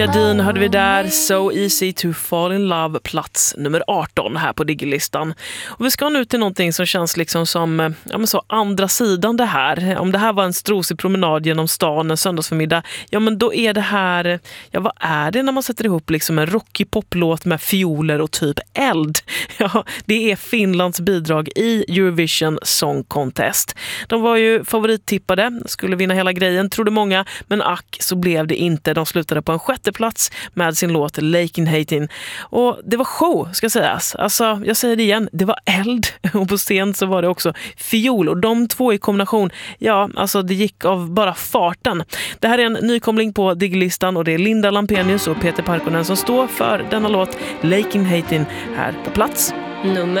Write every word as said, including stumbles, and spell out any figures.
Dean hörde vi där, So Easy to Fall in Love, plats nummer arton här på Digglistan. Och vi ska nu till någonting som känns liksom som ja, men så andra sidan det här. Om det här var en strosig promenad genom stan en söndagsförmiddag, ja men då är det här, ja vad är det när man sätter ihop liksom en rockig poplåt med fioler och typ eld? Ja, det är Finlands bidrag i Eurovision Song Contest. De var ju favorittippade, skulle vinna hela grejen, trodde många, men ack så blev det inte. De slutade på en sjätte plats med sin låt Lake in Hating. Och det var show, ska sägas. Alltså, jag säger det igen, det var eld. Och på scen så var det också fiol. Och de två i kombination, ja, alltså det gick av bara farten. Det här är en nykomling på Digglistan och det är Linda Lampenius och Peter Parkkonen som står för denna låt Lake in Hating här på plats nummer